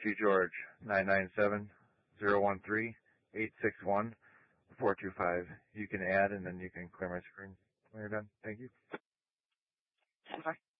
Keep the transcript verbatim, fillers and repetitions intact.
G George, nine nine seven, zero one three, eight six one, four two five. You can add and then you can clear my screen when you're done. Thank you. Okay.